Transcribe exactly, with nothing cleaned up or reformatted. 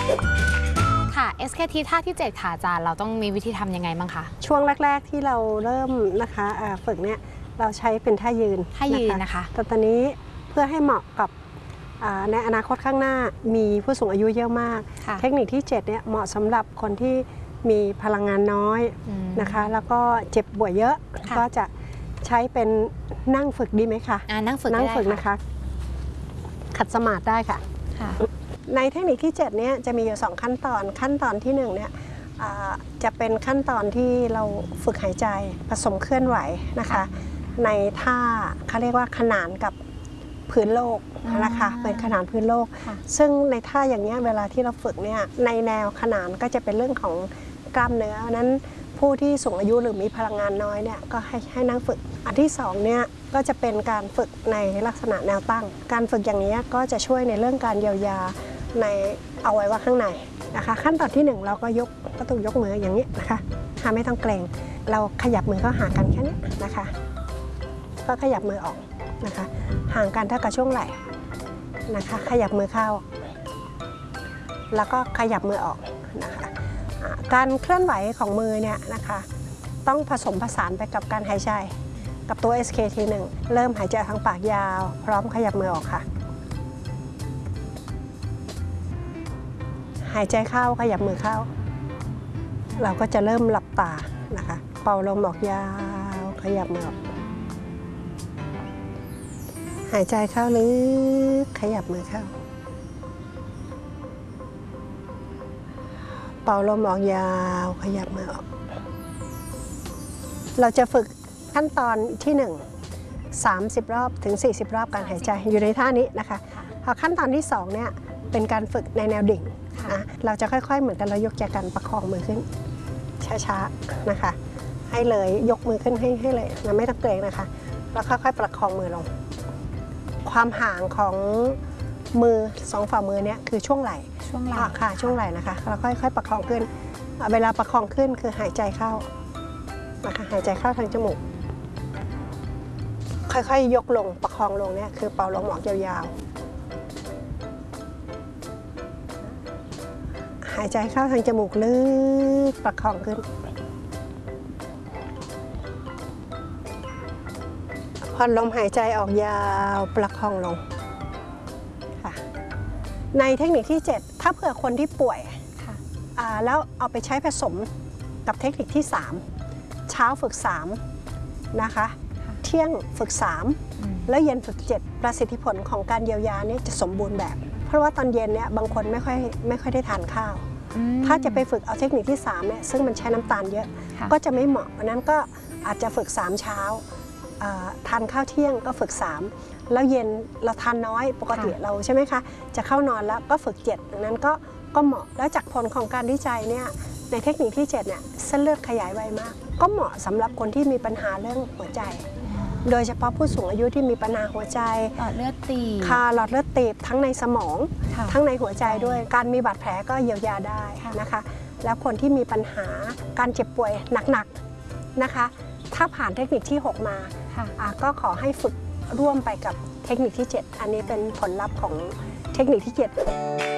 ค่ะ เอส เค ที ท่าที่เจ็ดค่ะอาจารย์เราต้องมีวิธีทำยังไงบ้างคะช่วงแรกๆที่เราเริ่มนะคะฝึกเนี่ยเราใช้เป็นท่ายืนท่ายืนนะคะแต่ตอนนี้เพื่อให้เหมาะกับในอนาคตข้างหน้ามีผู้สูงอายุเยอะมากเทคนิคที่เจ็ดเนี่ยเหมาะสำหรับคนที่มีพลังงานน้อยนะคะแล้วก็เจ็บป่วยเยอะก็จะใช้เป็นนั่งฝึกดีไหมคะนั่งฝึกนั่งฝึกนะคะขัดสมาธิได้ค่ะในเทคนิคที่เจ็ดเนี่ยจะมีอยู่สองขั้นตอนขั้นตอนที่หนึ่งเนี่ยจะเป็นขั้นตอนที่เราฝึกหายใจผสมเคลื่อนไหวนะคะในท่าเขาเรียกว่าขนานกับพื้นโลกนะคะเป็นขนานพื้นโลกซึ่งในท่าอย่างนี้เวลาที่เราฝึกเนี่ยในแนวขนานก็จะเป็นเรื่องของกล้ามเนื้อนั้นผู้ที่สูงอายุหรือมีพลังงานน้อยเนี่ยก็ให้ให้นั่งฝึกอันที่สองเนี่ยก็จะเป็นการฝึกในลักษณะแนวตั้งการฝึกอย่างนี้ก็จะช่วยในเรื่องการเยียวยาในอวัยวะข้างในนะคะขั้นตอนที่หนึ่งเราก็ยกก็ต้องยกมืออย่างนี้นะคะไม่ต้องเกรงเราขยับมือเข้าหากันแค่นี้นะคะก็ขยับมือออกนะคะห่างกันเท่ากับช่วงไหล่นะคะขยับมือเข้าแล้วก็ขยับมือออกนะคะการเคลื่อนไหวของมือเนี่ยนะคะต้องผสมผสานไปกับการหายใจกับตัว เอส เค ที หนึ่งเริ่มหายใจทางปากยาวพร้อมขยับมือออกค่ะหายใจเข้าขยับมือเข้าเราก็จะเริ่มหลับตานะคะเป่าลมออกยาวขยับมือออกหายใจเข้าลึกขยับมือเข้าเป่าลมออกยาวขยับมือออกเราจะฝึกขั้นตอนที่หนึ่ง สามสิบรอบถึงสี่สิบรอบการหายใจอยู่ในท่านี้นะคะพอขั้นตอนที่สองเนี่ยเป็นการฝึกในแนวดิ่งนะเราจะค่อยๆเหมือนกันเรายกแจกันประคองมือขึ้นช้าๆนะคะให้เลยยกมือขึ้นให้ให้เลยนะไม่ต้องเกรงนะคะแล้วค่อยๆประคองมือลงความห่างของมือสองฝ่ามือเนี่ยคือช่วงไหล่ช่วงไหล่ค่ะช่วงไหล่นะคะเราค่อยๆประคองขึ้นเวลาประคองขึ้นคือหายใจเข้านะคะหายใจเข้าทางจมูกค่อยๆยกลงประคองลงเนี่ยคือเป่าลมออกยาวๆหายใจเข้าทางจมูกลึกประคองขึ้นผ่อนลมหายใจออกยาวประคองลงค่ะในเทคนิคที่เจ็ดถ้าเผื่อคนที่ป่วยแล้วเอาไปใช้ผสมกับเทคนิคที่สามเช้าฝึกสามนะคะเที่ยงฝึกสามแล้วเย็นฝึกเจ็ดประสิทธิผลของการเยียวยาเนี่ยจะสมบูรณ์แบบเพราะว่าตอนเย็นเนี่ยบางคนไม่ค่อยไม่ค่อยได้ทานข้าวถ้าจะไปฝึกเอาเทคนิคที่สามเนี่ยซึ่งมันใช้น้ำตาลเยอะก็จะไม่เหมาะเพราะนั้นก็อาจจะฝึกสามเช้าทานข้าวเที่ยงก็ฝึกสามแล้วเย็นเราทานน้อยปกติเราใช่ไหมคะจะเข้านอนแล้วก็ฝึกเจ็ดดังนั้นก็ก็เหมาะแล้วจากผลของการวิจัยเนี่ยในเทคนิคที่เจ็ดเนี่ยเส้นเลือดขยายไวมากก็เหมาะสำหรับคนที่มีปัญหาเรื่องหัวใจโดยเฉพาะผู้สูงอายุที่มีปัญหาหัวใจหลอดเลือดตีบค่ะหลอดเลือดตีบทั้งในสมองทั้งในหัวใจด้วยการมีบาดแผลก็เยียวยาได้นะคะแล้วคนที่มีปัญหาการเจ็บป่วยหนักๆนะคะถ้าผ่านเทคนิคที่หกมาก็ขอให้ฝึกร่วมไปกับเทคนิคที่เจ็ดอันนี้เป็นผลลัพธ์ของเทคนิคที่เจ็ด